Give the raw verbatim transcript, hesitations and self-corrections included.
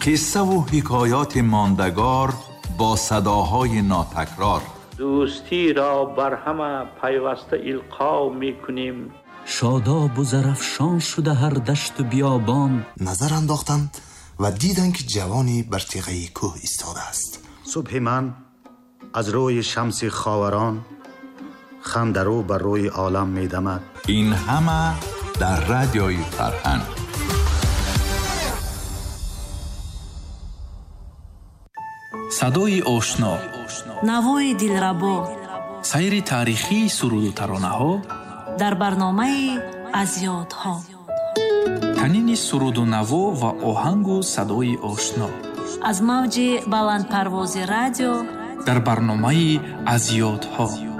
قصه و حکایات ماندگار با صداهای ناتکرار. دوستی را بر همه پیوسته القا میکنیم. شاداب و زرفشان شده هر دشت و بیابان. نظر انداختند و دیدند که جوانی بر تیغه کوه ایستاده است. صبح من از روی شمس خاوران خندرو بر روی عالم میدمد. این همه در رادیوی فرهنگ. صدای آشنا، نوای دلربا، سیر تاریخی سرود و ترانه‌ها در برنامه از یادها. تنین سرود و نوا و آهنگ و صدای آشنا از موج بلندپرواز رادیو در برنامه از یادها.